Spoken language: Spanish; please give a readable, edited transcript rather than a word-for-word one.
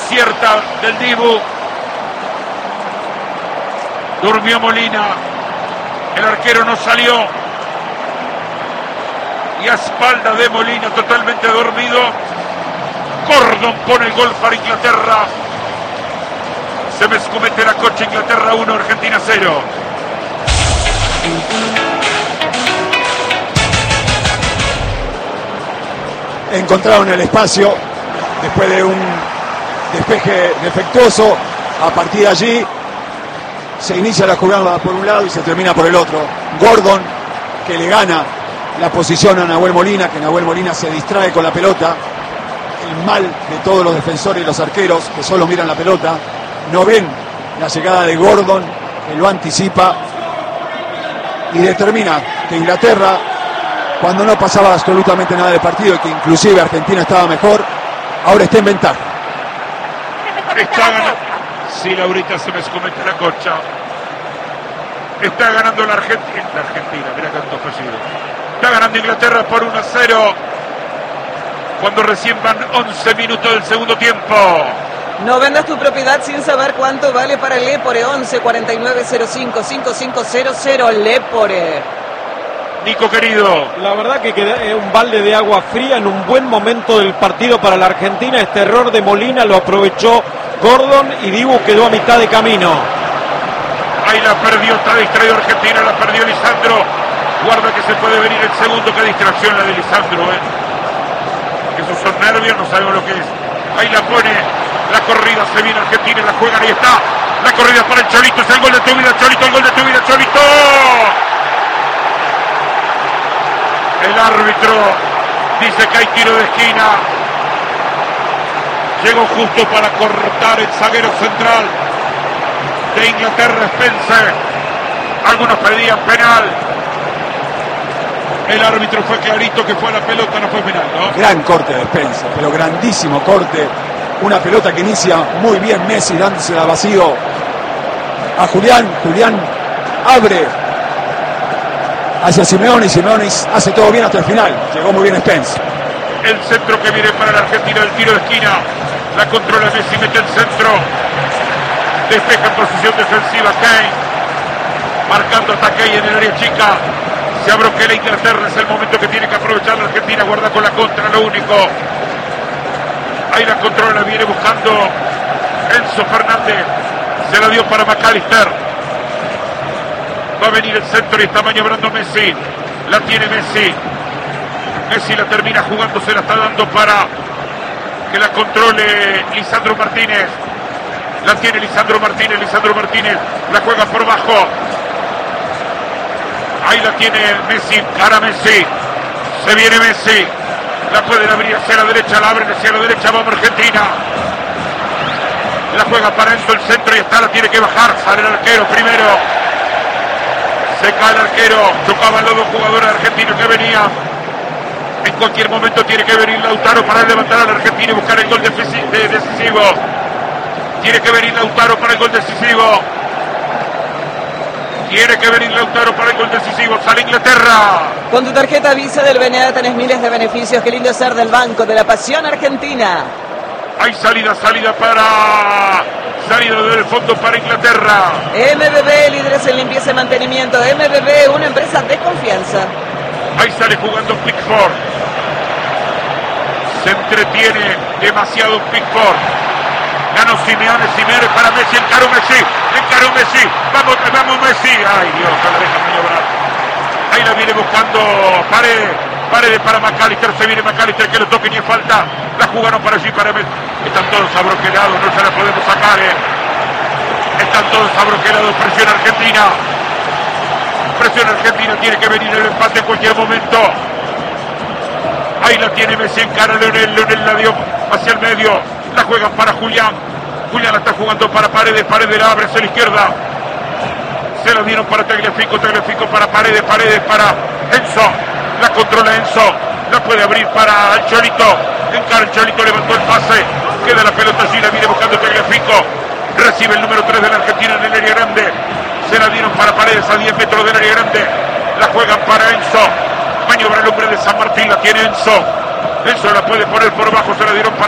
acierta del Dibu. Durmió Molina. El arquero no salió. Y a espalda de Molina, totalmente dormido, Gordon pone el gol para Inglaterra. Se me escomete la coche. Inglaterra 1, Argentina 0. Encontraron el espacio después de un despeje defectuoso. A partir de allí se inicia la jugada por un lado y se termina por el otro. Gordon, que le gana la posición a Nahuel Molina, que Nahuel Molina se distrae con la pelota. El mal de todos los defensores y los arqueros, que solo miran la pelota, no ven la llegada de Gordon, que lo anticipa y determina que Inglaterra, cuando no pasaba absolutamente nada del partido y que inclusive Argentina estaba mejor, ahora está en ventaja. Está ganando. Sí, Laurita, se me escomete la cocha. Está ganando la Argentina. Mira cuánto fácil. Está ganando Inglaterra por 1-0. Cuando recién van 11 minutos del segundo tiempo. No vendas tu propiedad sin saber cuánto vale para Lepore. 11 49 05 5500 Lepore. Nico, querido. La verdad que queda un balde de agua fría en un buen momento del partido para la Argentina. Este error de Molina lo aprovechó Gordon y Dibu quedó a mitad de camino. Ahí la perdió, está distraído Argentina, la perdió Lisandro. Guarda que se puede venir el segundo, qué distracción la de Lisandro, Esos son nervios, no sabemos lo que es. Ahí la pone, la corrida, se viene Argentina, la juegan, ahí está. La corrida para el Cholito, es el gol de tu vida, Cholito, el gol de tu vida, Cholito. El árbitro dice que hay tiro de esquina. Llegó justo para cortar el zaguero central de Inglaterra, Spencer. Algunos pedían penal. El árbitro fue clarito que fue a la pelota, no fue penal, ¿no? Gran corte de Spencer, pero grandísimo corte. Una pelota que inicia muy bien Messi, dándosela vacío a Julián. Julián abre hacia Simeone y Simeone hace todo bien hasta el final. Llegó muy bien Spencer. El centro que viene para la Argentina, el tiro de esquina. La controla Messi, mete el centro. Despeja en posición defensiva Kane. Marcando hasta Kane en el área chica. Se abroquela Inglaterra, es el momento que tiene que aprovechar la Argentina. Guarda con la contra, lo único. Ahí la controla, viene buscando Enzo Fernández. Se la dio para McAllister. Va a venir el centro y está maniobrando Messi. La tiene Messi. Messi la termina jugando, se la está dando para que la controle Lisandro Martínez. La tiene Lisandro Martínez, la juega por bajo. Ahí la tiene Messi, cara Messi. Se viene Messi. La pueden abrir hacia la derecha, la abren hacia la derecha, vamos Argentina. La juega para Enzo el centro y está, la tiene que bajar. Sale el arquero primero. Se cae el arquero. Chocaban los dos jugadores argentinos que venían. En cualquier momento tiene que venir Lautaro para levantar a la Argentina y buscar el gol decisivo. Tiene que venir Lautaro para el gol decisivo. Sale Inglaterra. Con tu tarjeta Visa del BNA tenés miles de beneficios. Qué lindo ser del Banco de la Pasión Argentina. Hay salida del fondo para Inglaterra. MBB, líderes en limpieza y mantenimiento. MBB, una empresa de confianza. Ahí sale jugando Pickford. Se entretiene demasiado Pickford. Ganó Simeone para Messi. Encaró Messi. Vamos Messi. Ay Dios, no la deja maniobrar. Ahí la viene buscando Paredes para McAllister. Se viene McAllister, que lo toque, ni es falta. La jugaron para allí, para Messi. Están todos abroquelados, no se la podemos sacar. Están todos abroquelados. Presión Argentina, tiene que venir el empate en cualquier momento. Ahí la tiene Messi, encara a Leonel la dio hacia el medio. La juegan para Julián. Julián la está jugando para Paredes la abre hacia la izquierda. Se la dieron para Tagliafico para Paredes para Enzo. La controla Enzo. La puede abrir para el Cholito. Encara el Cholito, levantó el pase. Queda la pelota allí, la viene buscando Tagliafico. Recibe el número 3 de la Argentina en el área grande. Se la dieron para Paredes a 10 metros del área grande. La juegan para Enzo. Maniobra el hombre de San Martín, la tiene Enzo. Enzo la puede poner por abajo, se la dieron para